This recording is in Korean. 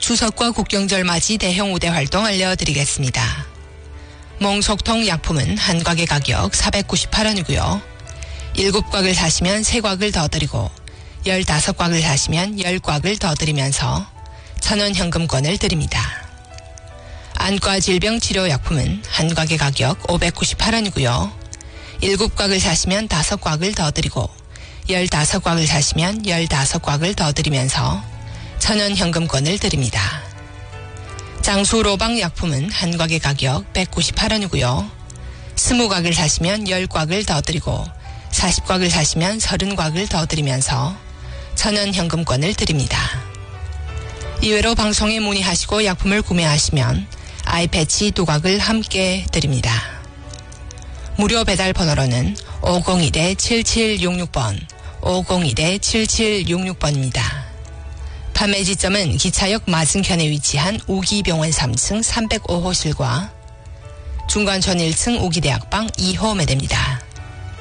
추석과 국경절 맞이 대형 우대 활동 알려드리겠습니다. 몽속통 약품은 한 곽의 가격 498원이고요. 7곽을 사시면 3곽을 더 드리고 15곽을 사시면 10곽을 더 드리면서 1,000원 현금권을 드립니다. 안과 질병 치료 약품은 한 곽의 가격 598원이고요. 7곽을 사시면 5곽을 더 드리고 15곽을 사시면 15곽을 더 드리면서 1,000원 현금권을 드립니다. 장수 로방 약품은 한 곽의 가격 198원이고요. 20곽을 사시면 10곽을 더 드리고 40곽을 사시면 30곽을 더 드리면서 1,000원 현금권을 드립니다. 이외로 방송에 문의하시고 약품을 구매하시면 아이패치 2곽을 함께 드립니다. 무료 배달 번호로는 501-7766번, 501-7766번입니다. 판매 지점은 기차역 맞은편에 위치한 우기병원 3층 305호실과 중관촌 1층 우기대학방 2호 매대입니다.